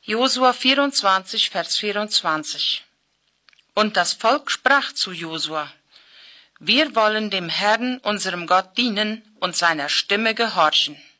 Josua 24, Vers 24. Und das Volk sprach zu Josua: Wir wollen dem Herrn, unserem Gott, dienen und seiner Stimme gehorchen.